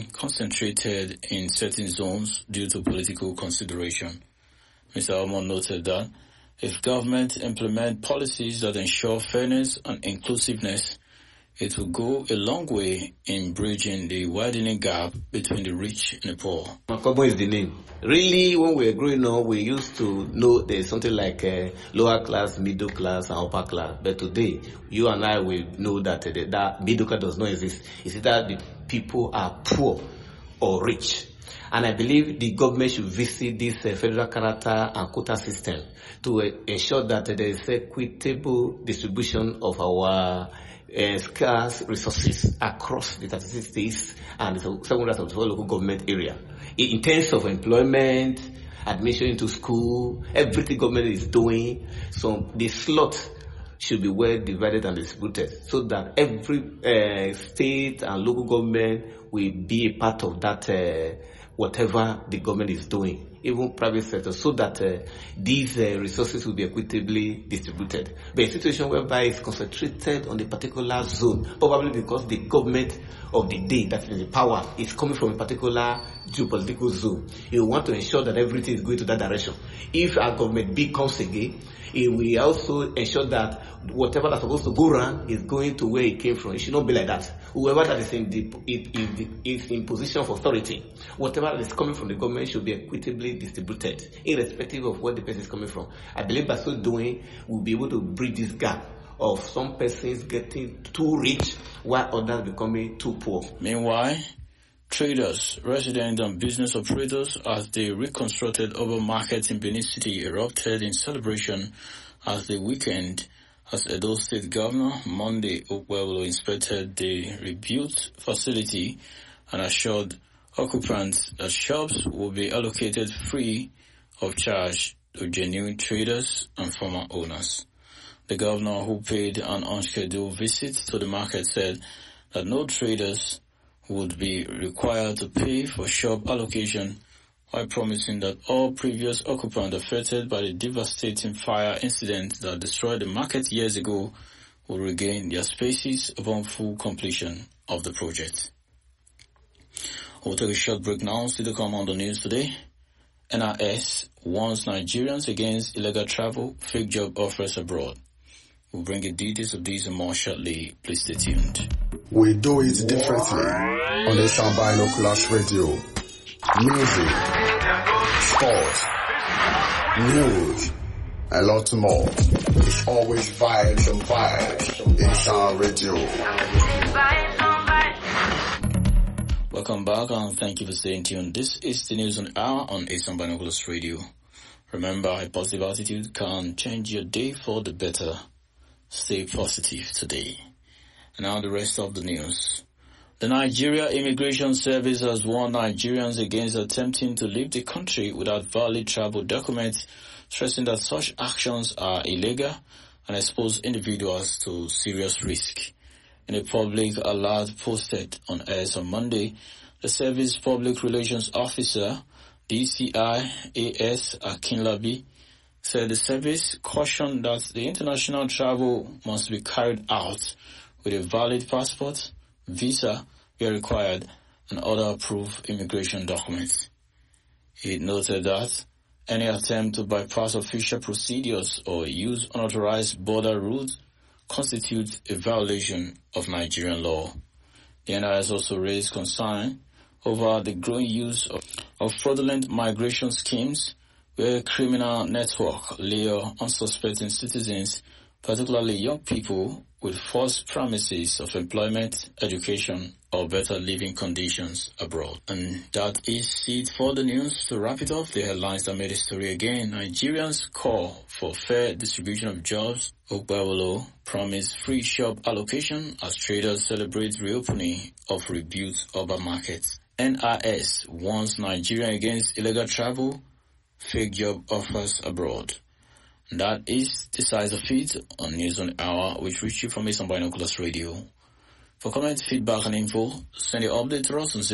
being concentrated in certain zones due to political consideration. Mr. Almond noted that if government implement policies that ensure fairness and inclusiveness, it will go a long way in bridging the widening gap between the rich and the poor. Makobo is the name. Really, when we were growing up, we used to know there's something like lower class, middle class, and upper class. But today, you and I will know that that middle class does not exist. It's either the people are poor or rich. And I believe the government should visit this federal character and quota system to ensure that there is equitable distribution of our scarce resources across the 36 states and the 774 local government area. In terms of employment, admission into school, everything government is doing, so the slot should be well divided and distributed so that every state and local government will be a part of that whatever the government is doing, even private sector, so that these resources will be equitably distributed. But a situation whereby it's concentrated on a particular zone, probably because the government of the day that is in power is coming from a particular geopolitical zone. You want to ensure that everything is going to that direction. If our government B comes again, it will also ensure that whatever that's supposed to go around is going to where it came from. It should not be like that. Whoever that is in position of authority, whatever that is coming from the government should be equitably distributed, irrespective of where the person is coming from. I believe by so doing, we'll be able to bridge this gap of some persons getting too rich while others becoming too poor. Meanwhile, traders, residents, and business operators at the reconstructed urban market in Benin City erupted in celebration as the weekend as Edo State Governor Monday Okpebholo inspected the rebuilt facility and assured occupants that shops will be allocated free of charge to genuine traders and former owners. The governor, who paid an unscheduled visit to the market, said that no traders would be required to pay for shop allocation, while promising that all previous occupants affected by the devastating fire incident that destroyed the market years ago will regain their spaces upon full completion of the project. We'll take a short break now. Still to come on the news today. NIS warns Nigerians against illegal travel, fake job offers abroad. We'll bring you details of these and more shortly. Please stay tuned. We do it differently on the Sound Binoculars Radio. Music, sports, news, a lot more. It's always vibes and vibes in Sound Radio. Welcome back and thank you for staying tuned. This is the News on Hour on Sound Binoculars Radio. Remember, a positive attitude can change your day for the better. Stay positive today. And now the rest of the news. The Nigeria Immigration Service has warned Nigerians against attempting to leave the country without valid travel documents, stressing that such actions are illegal and expose individuals to serious risk. In a public alert posted on X on Monday, the service public relations officer, DCI AS Akinlabi, said the service cautioned that the international travel must be carried out with a valid passport, visa where required, and other approved immigration documents. It noted that any attempt to bypass official procedures or use unauthorized border routes constitutes a violation of Nigerian law. The NIS also raised concern over the growing use of fraudulent migration schemes where a criminal network lure unsuspecting citizens, particularly young people, with false promises of employment, education, or better living conditions abroad. And that is it for the news. To wrap it up, the headlines that made the story again. Nigerians call for fair distribution of jobs. Okpebholo promised free shop allocation as traders celebrate reopening of rebuilt urban markets. NIS warns Nigerians against illegal travel, fake job offers abroad. That is the size of it on News on Hour, which reach you from Sound Binoculars Radio. For comment, feedback, and info, send your update to us on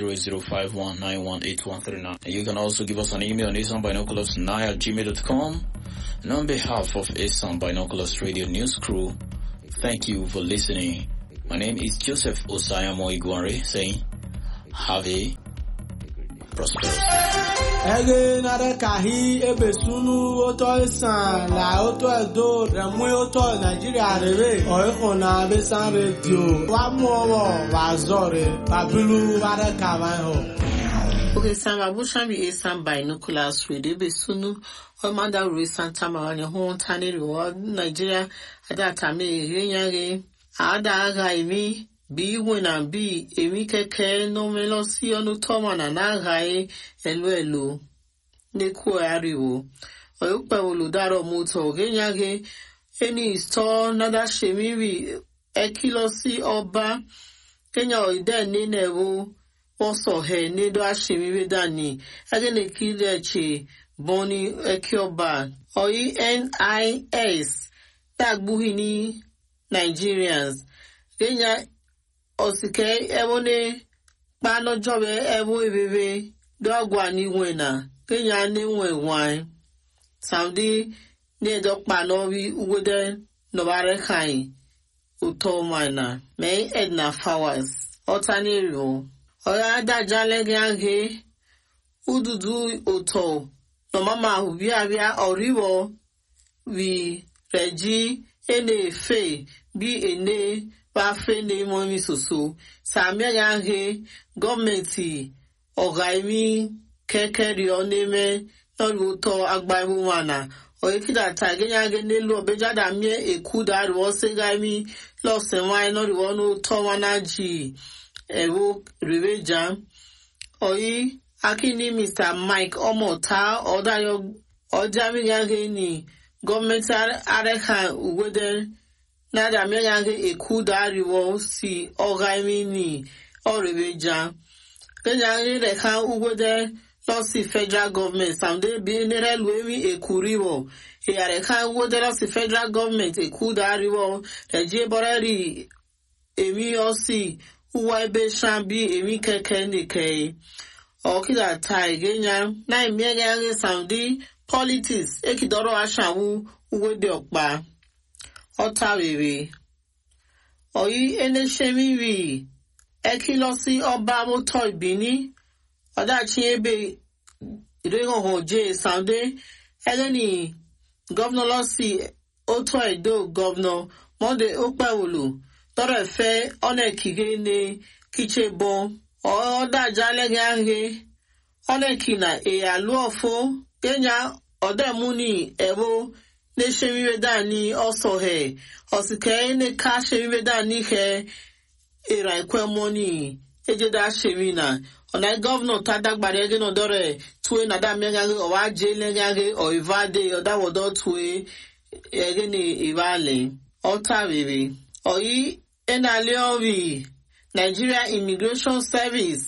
08051918139. And you can also give us an email on asoundbinoculars9@gmail.com. And on behalf of Sound Binoculars Radio News Crew, thank you for listening. My name is Joseph Osayamo Iguare, saying, Have a prosperous Ege nare kahi ebesunu oto isan la oto edo remu oto Nigeria rere oikona besan radio wa muowo wa zore babilu ware kawan ho. Okay, Sam Abushambi Esan Binoculars Radio Besunu Omanda Uri Santa Marani Hon Tani Nigeria Adatame Yenyage Ada Imi Bi wena bi emi keke no melosi onu toma na nagae elu neku ariwo oyupe oludaro muto genyage eni store nada shemiri ekilosi oba kenya oide ninewo oso he nedo ashemiri dani agene kileche boni ekioba oyi NIS tagbuhini Nigerians kenya Osike ebone pano jobe ebo ebebe dogwa ni wena kenya ni wenwan Saudi ne dog pano wi uwede no bare kai uto mana me Edna Flowers otaniro oya da jalege ange ududu uto no mama ubia oriwo wi reji ene fe bi ene Pafe ne momi soso samia yange gọọmenti ọgaimi kekeri oneme n'oluto agbamu wana oyekida tagenyange n'elu obejada mie ekuda ruo segaimi lọsẹnwai n'oluwo n'uto wana ji ewu riveja oyi akini Mr. Mike Omota ọdayo ọjami yange ni gọọmenti arekan ugwede Nada meyange ekuda riwo si ogaimini orebeja. Kenyange reka ugode losi federal government samde bi nere luemi ekuriwo. Eya reka ugode losi federal government ekuda riwo. Reje boreri emi osi uwa ebe shambi emi keke nike. Okida tai genya na meyange samde politics ekidoro ashawu ugode okpa. Otawewe oyi eneshemiri ekilosi oba moto ibini odachi ebe irehoho je sande eleni governor losi oto edo governor monde okpewulu tore fe onekige ne kichebon odaja lege ange onekina eyaluofo kenya odemuni ewo ne shemiwe dani also he osike ne ka shemiwe dani he era ikwe money ejeda shemina ona governor tadagbare ege no dore tuwe na da mengange o wa jele ngange o ivade o da wodo tuwe ege ni ivale otawewe oyi enaliowi Nigeria Immigration Service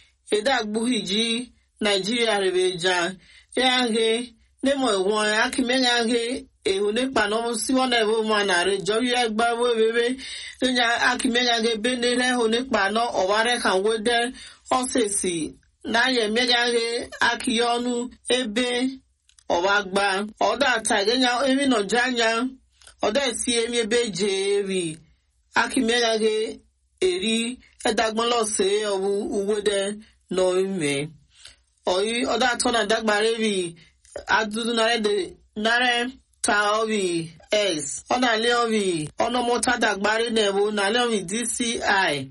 edagbuhiji Nigeria rebeja yange nemo won akimengange ehune pano si wona ewo manare jowi egba wo bebe nya akimengange benere hune pano oware kan wede osesi na ye megange akiyonu ebe owagba oda tagenya emi no janya oda si emi ebe jewi akimengange eri edagbon lo se owu uwede no ime oyi oda tona dagbare bi adudu nare taobi s ona leobi ono mota dagbare nebo na leobi DCI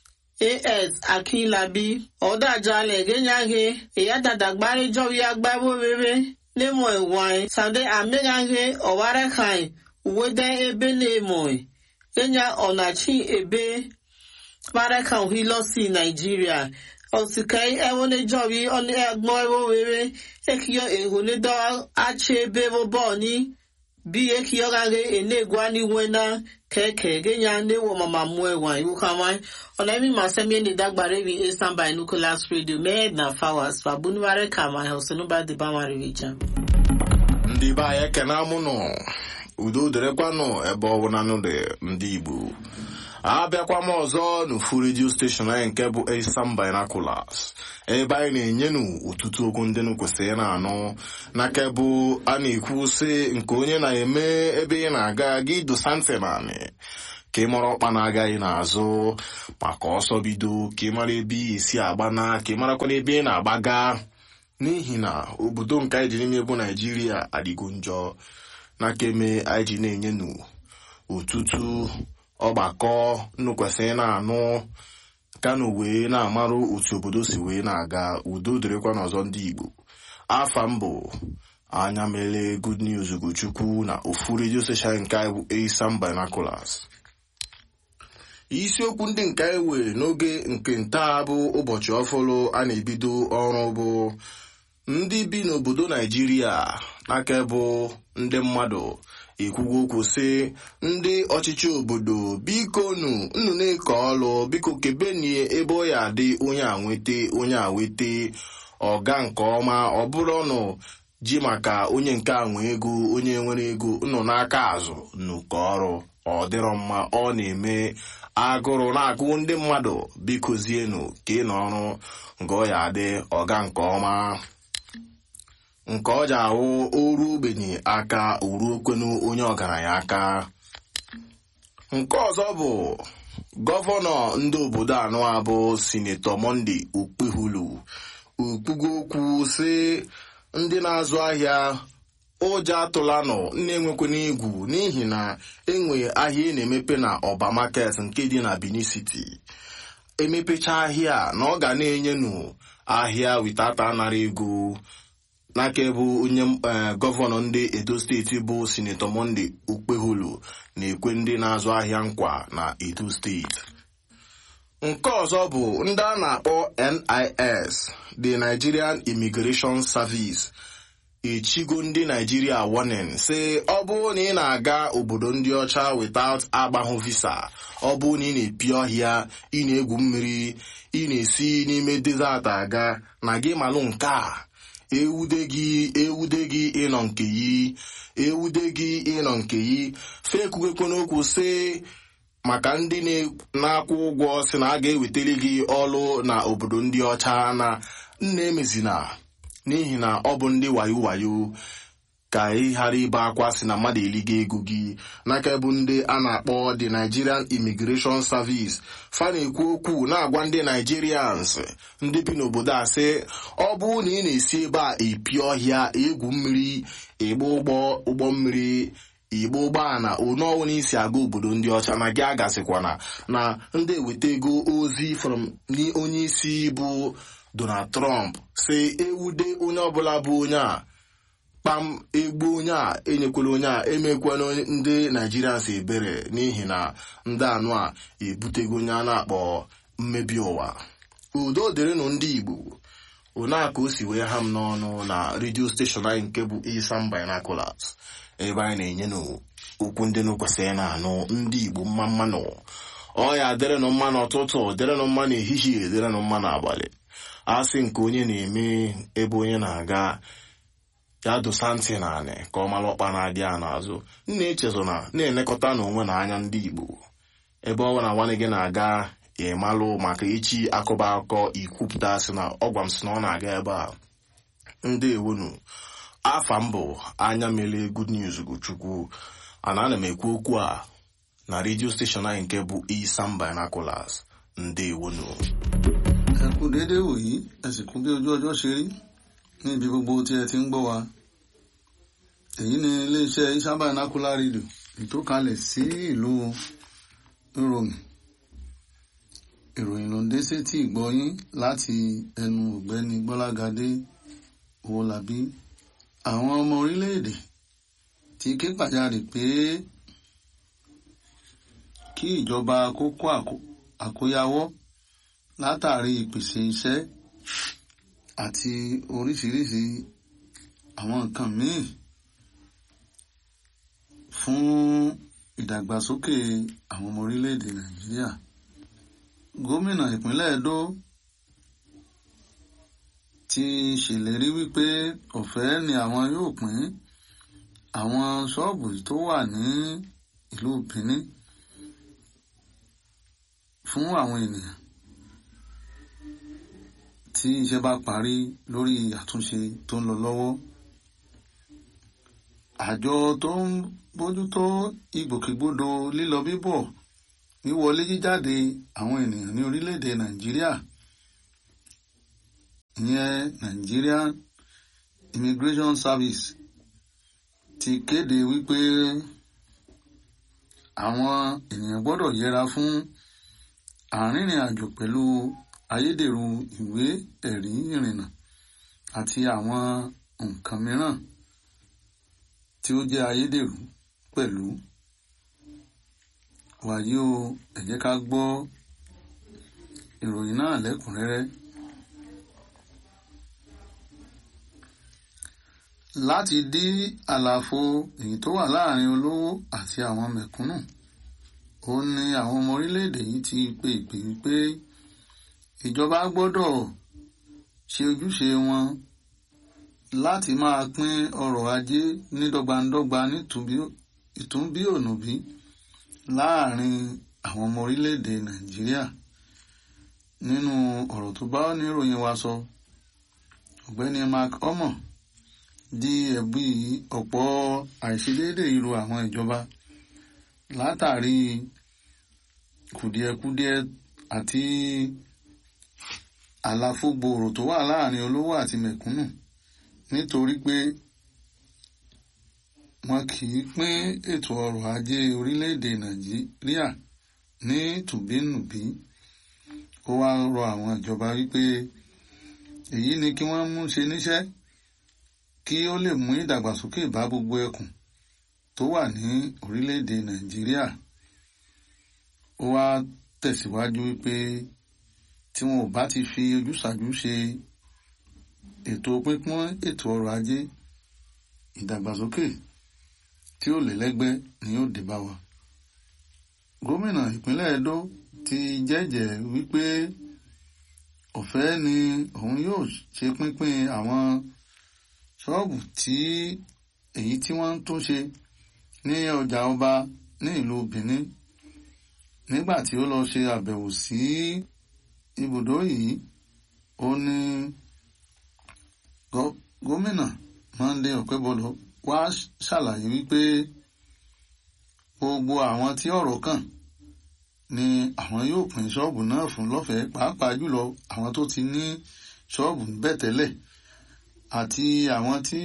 AS Akinlabi oda jale genyange eyada dagbare jowi agbabo bebe nemo ewan sande amegange oware kan uwede ebe nemo genya onachi ebe bare kan hilosi Nigeria Osikai ewone jobi on egmo ewo wewe ekiyo ehune do ache bebo boni bi ekiyo gange enegwa ni wena keke genya newo mama mwewa yukamai onemi masemi ni dagbare bi Esan Binoculars Radio me na Flowers fa bunware kama hosenu ba de ba maricha Ndi ba ye kenamu no udo derekwa no ebe obuna no de ndi Igbo abịakwa m ọzọ n'ofu redio station anyị nke bụ Esan Binoculars ebe anyị na-enyenu ụtụtụ okwu ndị kwesịrị na-anụ n'aka bụ a na-ekwu sị nke onye na-eme ebe ị na-aga gị dosa ntị naanị ka ị mara ọkpa na-agaghị n'azụ maka ọsọ bido, ka ị mara ebe isi agbana, ka ị marakwana ebe ị na-agbaga, n'ihi na obodo nke anyị ji n'ime bụ Naijiria adịgo njọ. N'aka eme anyị ji na-enyenu otutu ọgbakọ nnu kwesịrị na-anụ kanụ wee na-amarụ otu obodo si wee na-aga. Udo dịrịkwa n'ọzọ ndị Igbo. Afa mbụ anya mele Good News Ugochukwu na ofu redio station nke anyị bụ Esan Binoculars. Isiokwu ndị nke anyị wee n'oge nke ntaa bụ ụbọchị ọfụlụ a na-ebido ọrụ bụ ndị bi n'obodo Naijiria n'aka bụ ndị mmadụ ekwugo okwu sị ndị ọchịchị obodo biko unu na-eke ọlụ, biko kebenie ebe ọ ya dị onye awete ọga nke ọma, ọ bụrụ ọnụ ji maka onye nke a nwe ego, onye nwere ego unu n'aka azụ nnukwu ọrụ ọ dịrọ mma, ọ na-eme agụrụ na-agụ ndị mmadụ. Biko zienu ka ị n'ọrụ nke ọ ya dị ọga nke ọma, nke ọ ji ahụ oru ogbenye aka uru okwenu onye ọgaranya aka. Nke ọzọ bụ gọvanọ ndị obodo anọ a bụ Sinetọ Monday Okpehulu okpugo okwu sị ndị na-azụ ahịa ụjọ atụlanụ na-enwekwana egwu, n'ihi na enwe ahịa na-emepe na Ọba Market nke dị na Benin City. Emepecha ahịa na ọ ga na-enyenu ahịa witata anara ego. N'aka bụ onye gọvanọ ndị Edo steeti bụ Sinetọ Monday Okpehulu na-ekwe ndị na-azụ ahịa nkwa na Edo steeti. Nke ọzọ bụ ndị a na-akpọ NIS, the Nigerian Immigration Service, echigo ndị Nigeria warning sị ọ bụrụ na ị na-aga obodo ndị ọcha without agbahụ visa, ọ bụrụ na ị na-epi ọhịa, ị na-egwu mmiri, ị na-esi n'ime desert aga, na gị malụ nke a ewude gị ịnọ nke yi fekwugekwe n'okwu sị maka ndị na-akwụ ụgwọ sị na a ga-ewetara gị ọlụ na obodo ndị ọcha na nna emezina, n'ihi na ọ bụ ndị wayo ka ị ghara ibe akwa sị na mmadụ eliga ego gị. N'aka bụ ndị a na-akpọ the Nigerian Immigration Service fa na-ekwu okwu na-agwa ndị Nigerians ndị bi n'obodo a sị ọ bụ na ị na-esi ebe a epi ọhịa, egwu mmiri, ịgba ụgbọ mmiri, igbo ụgbọala onye isi aga obodo ndị ọcha na gị agasịkwana na ndị eweta ego ozi from onye isi bụ Donald Trump si ewude onye ọbụla bụ onye a kpam egbu onye a enyekwala onye a emekwana ndị Nigerians ebere, n'ihi na ndị anụ a ebutego onye a na-akpọ mmebi ụwa. Udo dịrịnụ ndị Igbo. One aka o si wee ha m n'ọnụ na redio steshọn anyị nke bụ Esan Binoculars, ebe anyị na-enye n'okwu ndị kwesịrị na-anụ ndị Igbo mmanụ. Ọ ya dịrịnụ mma n'ụtụtụ, dịrịnụ mma n'ehihie, dịrịnụ mma n'abalị. Asị nke onye na-eme ebe onye na-aga ya dosa ntị naanị ka ọ mara ọkpa na-adị a n'azụ. Nna echezọ na-elekọta n'onwe na anya ndị Igbo ebe ọ na nwanne gị na-aga ịmalụ maka echi akọba akọ ikwupụta sị na ọ gwa m sị na ọ na-aga ebe a. Ndị ewonu afa mbụ anya mele Good News Ugochukwu, ana m ekwu okwu a na redio steshọn anyị nke bụ Esan Binoculars. Ndị ewonu ẹkú déédéé wòyí, ẹsìnkú bí ojú ọjọ́ ṣe rí ní ibi gbogbo tí ẹ ti ń gbọ́ wa. Èyí ni iléeṣẹ́ Esan Binoculars rédíò ìtòkalẹ̀ sí ìlú Ìròyìn. Ìròyìn ló ń dé sétí ìgbọ́yín láti ẹnu ọ̀gbẹ́ni Gbọ́lágadé Owólabí. Àwọn ọmọ orílẹ̀-èdè ti ké pàjáde pé kí ìjọba kó kó àkóyawọ́ látàrí ìpèsè iṣẹ́ àti oríṣiríṣi àwọn nǹkan míì fún ìdàgbàsókè àwọn ọmọ orílẹ̀-èdè Nàìjíríà. Gómìnà ìpínlẹ̀ Ẹdó ti ṣèlérí wípé ọ̀fẹ́ ni àwọn yóò pín àwọn ṣọ́ọ̀bù tó wà ní ìlú Benin fún àwọn ènìyàn tí iṣẹ́ bá parí lórí àtúnṣe tó ń lọ lọ́wọ́. Àjọ tó ń bójútó ìgbòkègbodò lílọ bíbọ̀ wíwọlé jíjáde àwọn ènìyàn ní orílẹ̀-èdè Nàìjíríà, ìyẹn Nigerian Immigration Service ti kéde wípé àwọn ènìyàn gbọ́dọ̀ yẹra fún àrìnrìn àjò pẹ̀lú ayédèrú ìwé ẹ̀rí ìrìnnà àti àwọn nǹkan mìíràn tí ó jẹ́ ayédèrú pẹ̀lú. Wàyí o, ẹ jẹ́ ká gbọ́ ìròyìn náà lẹ́kùnrẹ́rẹ́. Láti dí àlàfo èyí tó wà láàrin olówó àti àwọn mẹ̀kúnnù, ó ní àwọn ọmọ orílẹ̀-èdè yìí ti pe ìpè wípé ìjọba gbọ́dọ̀ ṣe ojúṣe wọn láti máa pín ọrọ̀ ajé ní dọ́gbandọ́gba ìtúnbí ònùbí láàrin àwọn ọmọ orílẹ̀-èdè Nàìjíríà. Nínú ọ̀rọ̀ tó bá oníròyìn wa sọ, ọ̀gbẹ́ni Mark Omo di ẹ̀bi ọ̀pọ̀ àìṣedéédé irú àwọn ìjọba látàrí kùdìẹ̀kudiẹ àti àlàfo gbòòrò tó wà láàrin olówó àti mẹ̀kúnnù, nítorí pé wọn kì í pín ètò ọrọ̀ ajé orílẹ̀-èdè Nàìjíríà ní tùbínùbí. Ó wá rọ àwọn ìjọba wípé èyí ni kí wọ́n mú ṣe níṣẹ́ kí ó lè mú ìdàgbàsókè bá gbogbo ẹkùn tó wà ní orílẹ̀-èdè Nàìjíríà. Ó wá tẹ̀síwájú wípé tí wọn ò bá ti fi ojúsàájú ṣe ètò pínpín ètò ọrọ̀ ajé, ìdàgbàsókè tí ó lẹ́lẹ́gbẹ́ ni yóò dé bá wa. Gómìnà ìpínlẹ̀ Edo ti jẹ́jẹ̀ẹ́ wípé ọ̀fẹ́ ni òun yóò ṣe pínpín àwọn ṣọ́ọ̀bù èyí tí wọ́n ń tún ṣe ní ọjà ọba ní ìlú Benin. Nígbà tí ó lọ ṣe àbẹ̀wò sí ibùdó yìí, ó ní gómìnà Monday Okebolo wá ṣàlàyé wípé gbogbo àwọn tí ọ̀rọ̀ kàn ni àwọn yóò pín ṣọ́ọ̀bù náà fún lọ́fẹ̀ẹ́, pàápàá jùlọ àwọn tó ti ní ṣọ́ọ̀bù níbẹ̀ tẹ́lẹ̀ àti àwọn tí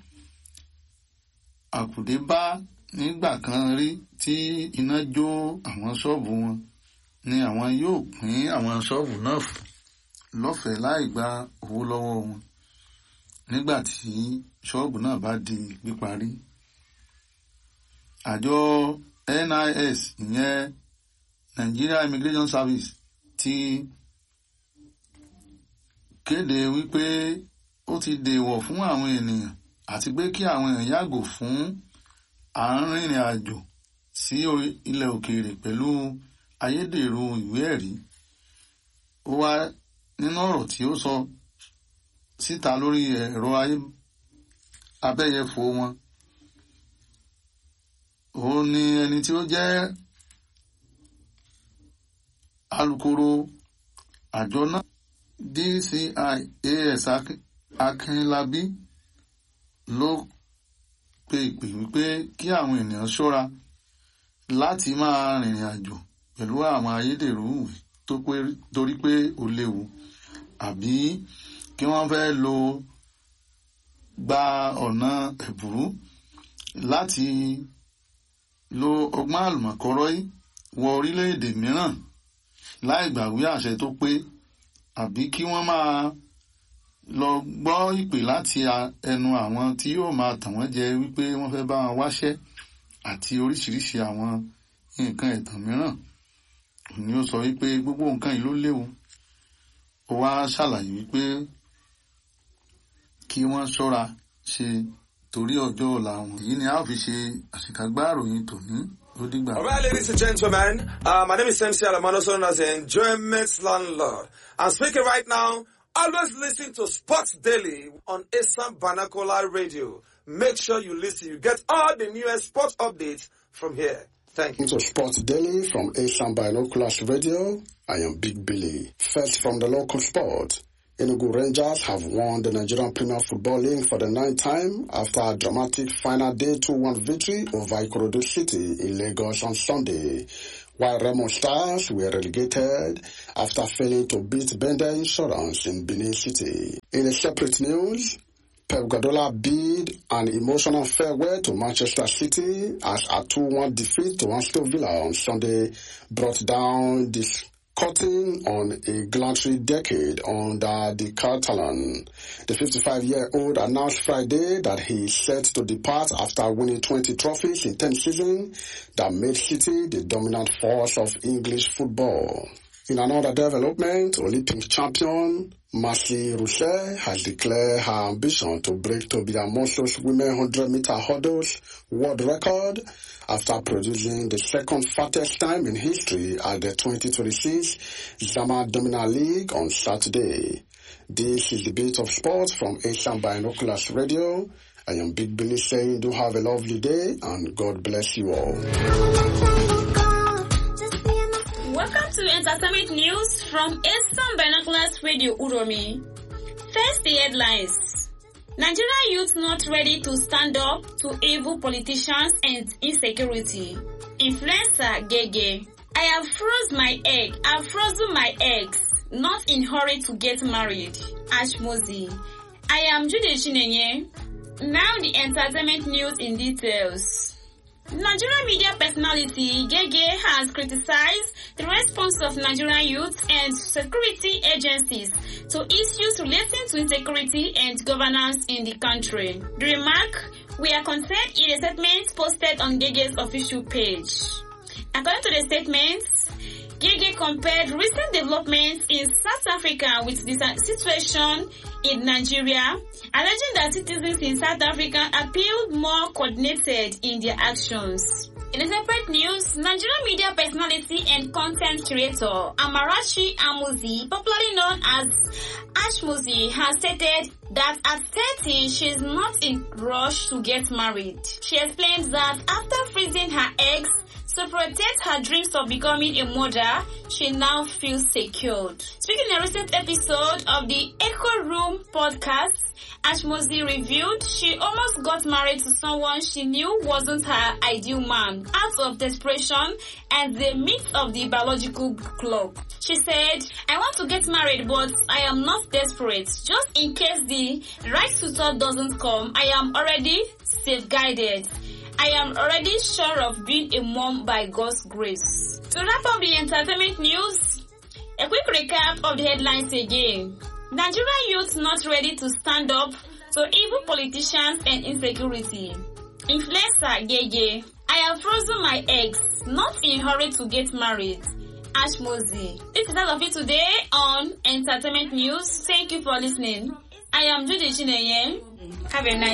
àkùdé bá nígbà kan rí tí iná jó àwọn ṣọ́ọ̀bù wọn ni àwọn yóò pín àwọn ṣọ́ọ̀bù náà fún lọ́fẹ̀ẹ́ láì gba owó lọ́wọ́ wọn nígbà tí ṣọ́ọ̀bù náà bá di píparí. Àjọ NIS, ìyẹn Nigeria Immigration Service, ti kéde wípé ó ti dèwọ̀ fún àwọn ènìyàn àti pé kí àwọn èèyàn yàgò fún àárínrìn àjò sí ilẹ̀ òkèèrè pẹ̀lú ayédèrú ìwé ẹ̀rí. Ó wá nínú ọ̀rọ̀ tí ó sọ síta lórí ẹ̀rọ abẹ́yẹfò wọn. Ó ní ẹni tí ó jẹ́ alukoro àjọ náà DCI AS Akínlábí ló pe ìpè wípé kí àwọn ènìyàn ṣọ́ra láti máa rìnrìn àjò pẹ̀lú àwọn ayédèrú ìwé torí pé ó léwu, àbí kí wọ́n fẹ́ gba ọ̀nà ẹ̀bùrú láti lo ọgbọ́n àlùmọ̀kọ́rọ́ wọ orílẹ̀-èdè mìíràn láì gbàwé àṣẹ tó pé, àbí kí wọ́n máa lọ gbọ́ ìpè láti ẹnu àwọn tí yóò máa tàn wọ́n jẹ wípé wọ́n fẹ́ bá wọn wáṣẹ́ àti oríṣiríṣi àwọn nǹkan ẹ̀tàn mìíràn. Òní ó sọ wípé gbogbo nǹkan yìí ló léwu. Ó wá ṣàlàyé wípé kí wọ́n ṣọ́ra ṣe torí ọjọ́ ọ̀la wọn. Èyí ni a ó fi ṣe àṣìkágbá ìròyìn tòní. All right, ladies and gentlemen, my name is MC Alamano, known as the Enjoyment Landlord. I'm speaking right now. Always listen to Sports Daily on Asam Banakola Radio. Make sure you listen. You get all the newest sports updates from here. Thank you. To Sports Daily from Asam Binoculars Radio, I am Big Billy. First from the local sport. Enugu Rangers have won the Nigerian Premier Football League for the 9th time after a dramatic final day 2-1 victory over Ikorodu City in Lagos on Sunday. while Remo Stars were relegated after failing to beat Bender Insurance in Benin City. In a separate news, Pep Guardiola bid an emotional farewell to Manchester City as a 2-1 defeat to Aston Villa on Sunday brought down this curtain on a glancery decade under the Catalan. The 55-year-old announced Friday that he is set to depart after winning 20 trophies in 10 seasons that made City the dominant force of English football. In another development, Olympic champion Marcy Rousset has declared her ambition to break Tobi Amoso's women 100-meter hurdles world record after producing the second fastest time in history at the 2026 Zama Domina League on Saturday. This is the Bit of Sports from Asian Binoculars Radio. I am Big Billy saying do have a lovely day and God bless you all. Welcome to Entertainment News from Asian Binoculars Radio Uromi. First, the headlines. Nigerian youth not ready to stand up to evil politicians and insecurity. Influencer Gege. I have frozen my eggs. Not in hurry to get married. Ashmozi. I am Jude Chinenye. Now the entertainment news in details. Nigerian media personality Gege has criticized the response of Nigerian youth and security agencies to issues relating to insecurity and governance in the country. The remark were contained in a statement posted on Gege's official page. According to the statement, Gege compared recent developments in South Africa with the situation in Nigeria, alleging that citizens in South Africa appeared more coordinated in their actions. In a separate news, Nigerian media personality and content creator Amarachi Amuzi, popularly known as Ashmozi, has stated that at 30 she is not in rush to get married. She explains that after freezing her eggs to protect her dreams of becoming a mother, she now feels secured. Speaking in a recent episode of the Echo Room podcast, Ashmozi revealed she almost got married to someone she knew wasn't her ideal man out of desperation and the midst of the biological clock. She said, I want to get married but I am not desperate. Just in case the right suitor doesn't come, I am already safeguarded. I am already sure of being a mom by God's grace. To wrap up the entertainment news, a quick recap of the headlines again. Nigerian youth not ready to stand up to evil politicians and insecurity. Influencer Gege. I have frozen my eggs, not in hurry to get married. Ashmozi. This is all of it today on Entertainment News. Thank you for listening. I am Judy Chinenye. Have a nice